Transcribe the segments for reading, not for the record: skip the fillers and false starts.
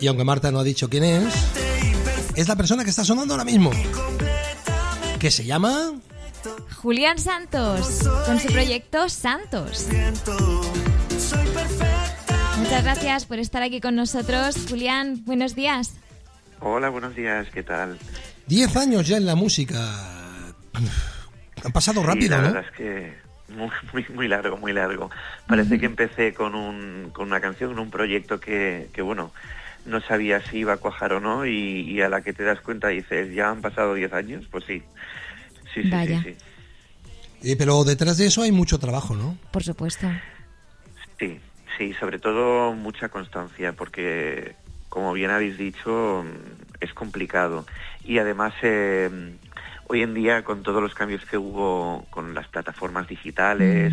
y aunque Marta no ha dicho quién es la persona que está sonando ahora mismo, que se llama Julián Santos, con su proyecto Santos. Muchas gracias por estar aquí con nosotros. Julián, buenos días. Hola, buenos días, ¿qué tal? 10 años ya en la música. Han pasado rápido, la ¿no? La verdad es que muy largo, muy largo. Parece que empecé con una canción, con un proyecto que bueno, no sabía si iba a cuajar o no, y a la que te das cuenta dices, ya han pasado 10 años, pues sí. Vaya. Sí. Pero detrás de eso hay mucho trabajo, ¿no? Por supuesto. Sí, sobre todo mucha constancia, porque como bien habéis dicho, es complicado. Y además, hoy en día, con todos los cambios que hubo con las plataformas digitales,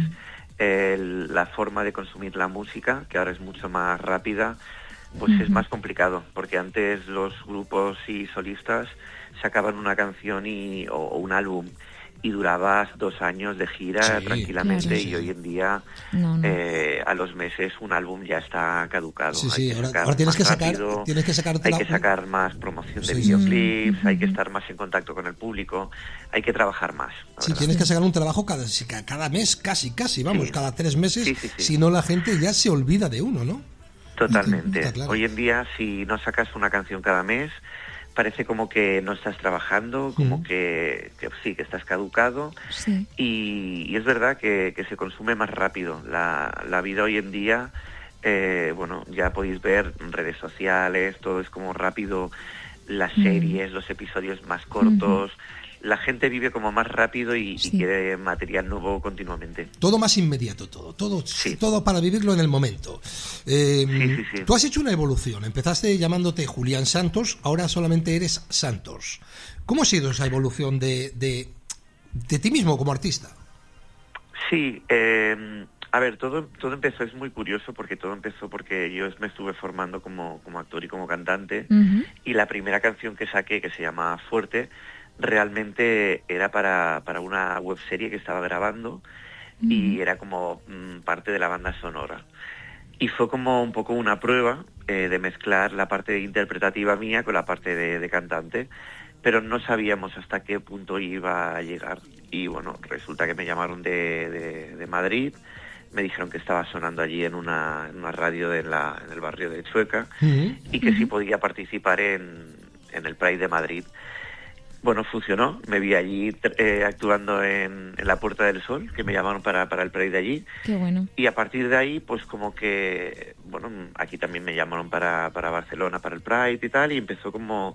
la forma de consumir la música, que ahora es mucho más rápida, pues es más complicado, porque antes los grupos y solistas sacaban una canción o un álbum y durabas 2 años de gira tranquilamente, claro, y hoy en día a los meses un álbum ya está caducado. Sí, ahora tienes que sacar más promoción de videoclips, hay que estar más en contacto con el público, hay que trabajar más. Sí, tienes que sacar un trabajo cada mes, casi, vamos, cada 3 meses, si no la gente ya se olvida de uno, ¿no? Totalmente. Claro. Hoy en día, si no sacas una canción cada mes, parece como que no estás trabajando, como que sí, que estás caducado. Sí. Y es verdad que se consume más rápido. La vida hoy en día, bueno, ya podéis ver en redes sociales, todo es como rápido, las series, los episodios más cortos. La gente vive como más rápido y quiere material nuevo continuamente. Todo más inmediato, todo para vivirlo en el momento. Sí. Tú has hecho una evolución, empezaste llamándote Julián Santos, ahora solamente eres Santos. ¿Cómo ha sido esa evolución de ti mismo como artista? Sí, a ver, todo empezó, es muy curioso porque todo empezó porque yo me estuve formando como actor y como cantante, y la primera canción que saqué, que se llama Fuerte, realmente era para una webserie que estaba grabando, y era como parte de la banda sonora. Y fue como un poco una prueba de mezclar la parte interpretativa mía con la parte de cantante, pero no sabíamos hasta qué punto iba a llegar. Y bueno, resulta que me llamaron de Madrid, me dijeron que estaba sonando allí en una radio en el barrio de Chueca, y que sí podía participar en el Pride de Madrid. Bueno, funcionó, me vi allí actuando en la Puerta del Sol, que me llamaron para el Pride de allí. Qué bueno. Y a partir de ahí, pues como que, bueno, aquí también me llamaron para Barcelona, para el Pride y tal, y empezó como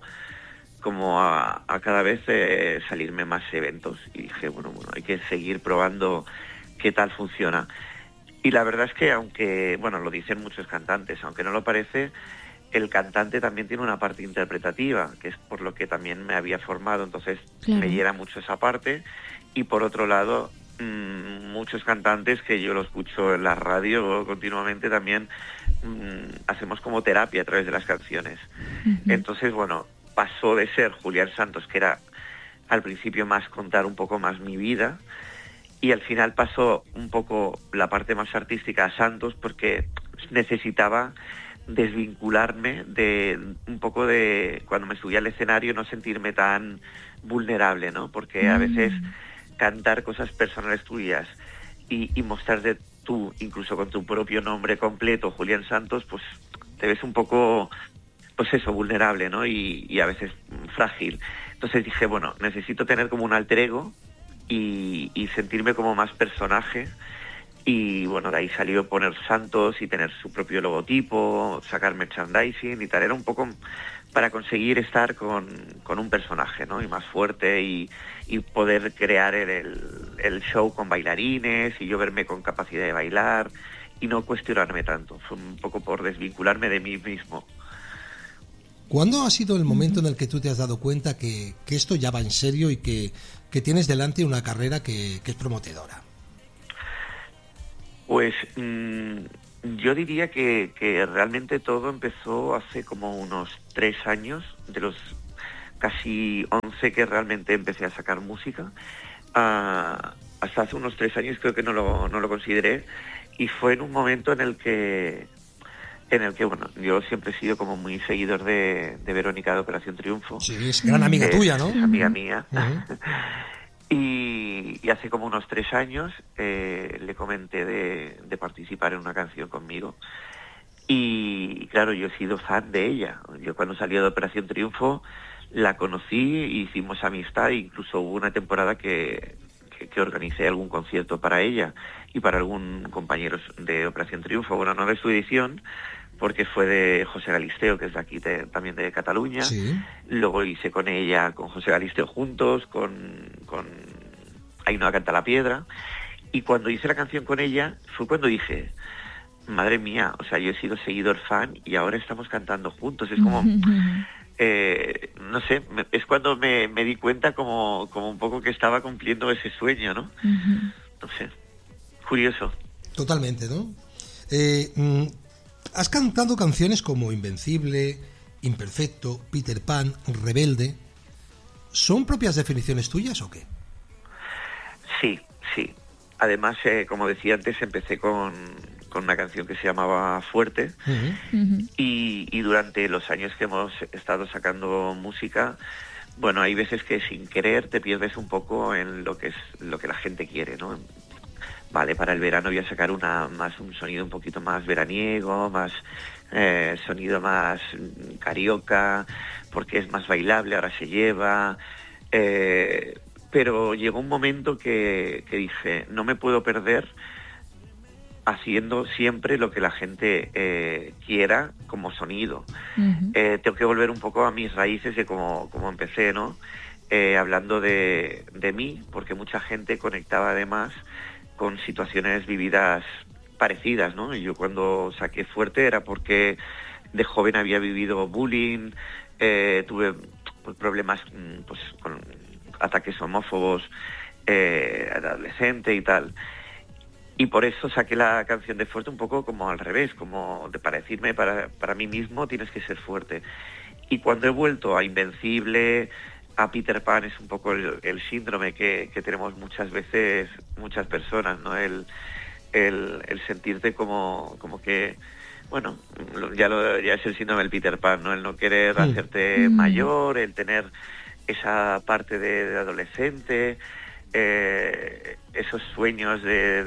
a cada vez salirme más eventos. Y dije, bueno, hay que seguir probando qué tal funciona. Y la verdad es que, aunque, bueno, lo dicen muchos cantantes, aunque no lo parece, el cantante también tiene una parte interpretativa, que es por lo que también me había formado, entonces me llena mucho esa parte. Y por otro lado, muchos cantantes que yo lo escucho en la radio continuamente también hacemos como terapia a través de las canciones. Entonces, bueno, pasó de ser Julián Santos, que era al principio más contar un poco más mi vida, y al final pasó un poco la parte más artística a Santos, porque necesitaba desvincularme de un poco de cuando me subía al escenario, no sentirme tan vulnerable, ¿no? Porque a veces cantar cosas personales tuyas y mostrarte tú, incluso con tu propio nombre completo, Julián Santos, pues te ves un poco, pues eso, vulnerable, ¿no? Y a veces frágil. Entonces dije, bueno, necesito tener como un alter ego y sentirme como más personaje. Y bueno, de ahí salió poner Santos y tener su propio logotipo, sacar merchandising y tal. Era un poco para conseguir estar con un personaje, ¿no? Y más fuerte, y poder crear el show con bailarines y yo verme con capacidad de bailar y no cuestionarme tanto. Fue un poco por desvincularme de mí mismo. ¿Cuándo ha sido el momento en el que tú te has dado cuenta que esto ya va en serio y que tienes delante una carrera que es prometedora? Pues yo diría que realmente todo empezó hace como unos 3 años, de los casi 11 que realmente empecé a sacar música. Hasta hace unos 3 años creo que no lo consideré, y fue en un momento en el que en el que, bueno, yo siempre he sido como muy seguidor de Verónica de Operación Triunfo. Sí, es gran amiga tuya, ¿no? Es amiga mía. Uh-huh. Y hace como unos 3 años le comenté de participar en una canción conmigo. Y claro, yo he sido fan de ella. Yo cuando salió de Operación Triunfo la conocí, hicimos amistad, incluso hubo una temporada que organicé algún concierto para ella y para algún compañero de Operación Triunfo. Bueno, no de su edición, porque fue de José Galisteo, que es de aquí también de Cataluña. Sí. Luego hice con ella, con José Galisteo juntos, con Ainhoa Canta la Piedra. Y cuando hice la canción con ella, fue cuando dije, madre mía, o sea, yo he sido seguidor fan y ahora estamos cantando juntos. Es como, no sé, es cuando me di cuenta como un poco que estaba cumpliendo ese sueño, ¿no? No sé, curioso. Totalmente, ¿no? Has cantado canciones como Invencible, Imperfecto, Peter Pan, Rebelde. ¿Son propias definiciones tuyas o qué? Sí. Además, como decía antes, empecé con una canción que se llamaba Fuerte. Y durante los años que hemos estado sacando música, bueno, hay veces que sin querer te pierdes un poco en lo que la gente quiere, ¿no? Vale, para el verano voy a sacar un sonido un poquito más veraniego, más sonido más carioca, porque es más bailable, ahora se lleva. Pero llegó un momento que dije, no me puedo perder haciendo siempre lo que la gente quiera como sonido. Tengo que volver un poco a mis raíces de cómo empecé, ¿no? Hablando de mí, porque mucha gente conectaba además con situaciones vividas parecidas, ¿no? Y yo cuando saqué Fuerte era porque de joven había vivido bullying, tuve problemas pues con ataques homófobos adolescente y tal. Y por eso saqué la canción de Fuerte un poco como al revés, como para decirme para mí mismo tienes que ser fuerte. Y cuando he vuelto a Invencible, a Peter Pan, es un poco el síndrome que tenemos muchas veces, muchas personas, ¿no? El sentirte como que, bueno, ya es el síndrome del Peter Pan, ¿no? El no querer hacerte mayor, el tener esa parte de adolescente, esos sueños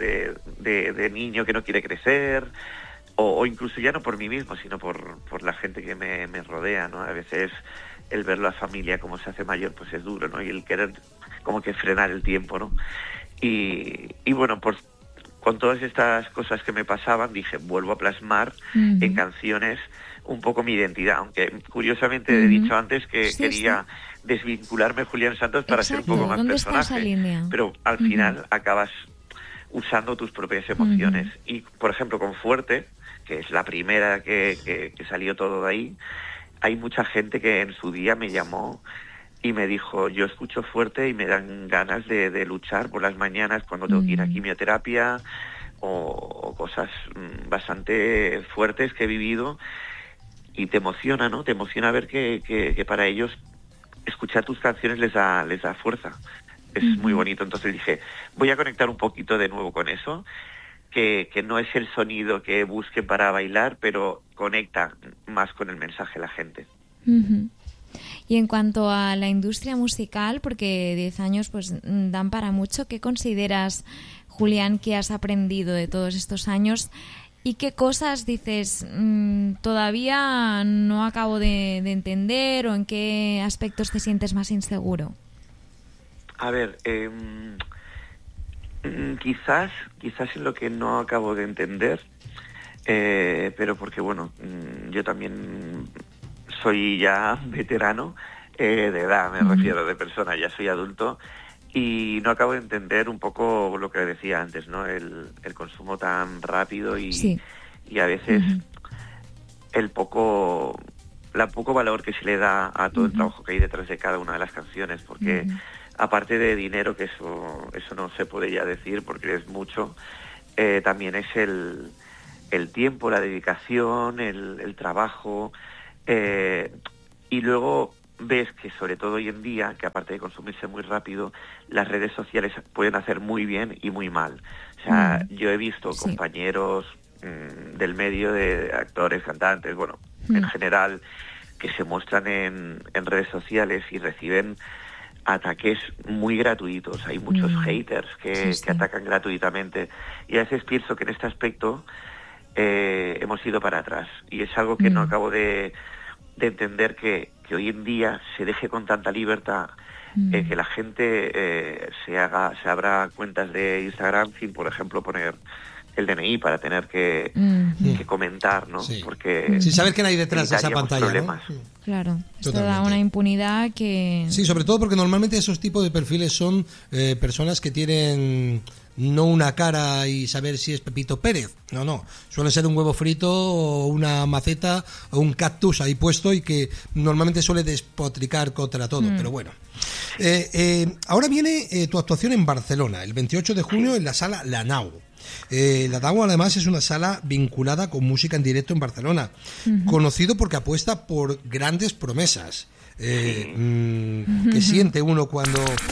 de niño que no quiere crecer, o incluso ya no por mí mismo, sino por la gente que me rodea, ¿no? A veces el ver la familia como se hace mayor, pues es duro, ¿no? Y el querer como que frenar el tiempo, ¿no? Y bueno, con todas estas cosas que me pasaban, dije, vuelvo a plasmar en canciones un poco mi identidad, aunque curiosamente he dicho antes que quería desvincularme de Julián Santos para ser un poco más personaje, pero al final acabas usando tus propias emociones. Y, por ejemplo, con Fuerte, que es la primera que salió todo de ahí, hay mucha gente que en su día me llamó y me dijo, yo escucho Fuerte y me dan ganas de luchar por las mañanas cuando tengo que ir a quimioterapia, o cosas bastante fuertes que he vivido, y te emociona, ¿no? Te emociona ver que para ellos escuchar tus canciones les da fuerza. Es muy bonito. Entonces dije, voy a conectar un poquito de nuevo con eso, que no es el sonido que busquen para bailar, pero conecta más con el mensaje de la gente. Y en cuanto a la industria musical, porque 10 años pues dan para mucho, ¿qué consideras, Julián, que has aprendido de todos estos años? ¿Y qué cosas dices, todavía no acabo de entender, o en qué aspectos te sientes más inseguro? A ver, quizás en lo que no acabo de entender, pero porque, bueno, yo también soy ya veterano de edad, me refiero, de persona, ya soy adulto, y no acabo de entender un poco lo que decía antes, ¿no? El consumo tan rápido y a veces el poco valor que se le da a todo el trabajo que hay detrás de cada una de las canciones, porque aparte de dinero, que eso no se puede ya decir porque es mucho, también es el tiempo, la dedicación, el trabajo, y luego ves que sobre todo hoy en día, que aparte de consumirse muy rápido, las redes sociales pueden hacer muy bien y muy mal. O sea, yo he visto compañeros del medio, de actores, cantantes, bueno, en general, que se muestran en redes sociales y reciben ataques muy gratuitos. Hay muchos haters que atacan gratuitamente, y a veces pienso que en este aspecto hemos ido para atrás, y es algo que no acabo de entender, que hoy en día se deje con tanta libertad, que la gente se abra cuentas de Instagram sin, por ejemplo, poner el DNI para tener que comentar, ¿no? Sí. Porque sin saber qué hay detrás de esa pantalla, problemas, ¿no? Claro, esto da Totalmente. una impunidad que... Sí, sobre todo porque normalmente esos tipos de perfiles son personas que tienen no una cara y saber si es Pepito Pérez, no, suele ser un huevo frito o una maceta o un cactus ahí puesto, y que normalmente suele despotricar contra todo, pero bueno. Ahora viene tu actuación en Barcelona, el 28 de junio en la sala La Nau. La Nau además es una sala vinculada con música en directo en Barcelona, conocido porque apuesta por grandes promesas. ¿Qué siente uno cuando